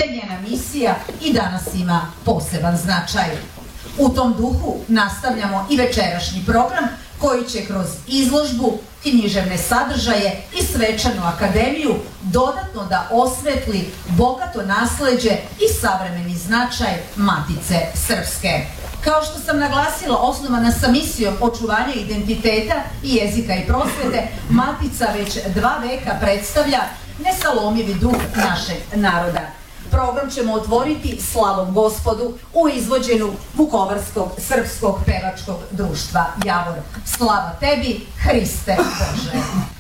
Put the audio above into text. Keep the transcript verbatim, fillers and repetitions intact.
te njena misija i danas ima poseban značaj. U tom duhu nastavljamo i večerašnji program koji će kroz izložbu, književne sadržaje i svečanu akademiju dodatno da osvetli bogato nasleđe i savremeni značaj Matice Srpske. Kao što sam naglasila, osnovana sa misijom očuvanja identiteta i jezika i prosvete, Matica već dva veka predstavlja nesalomivi duh našeg naroda. Program ćemo otvoriti Slavom Gospodu u izvođenju Vukovarskog srpskog pevačkog društva Javor. Slava tebi, Hriste Bože!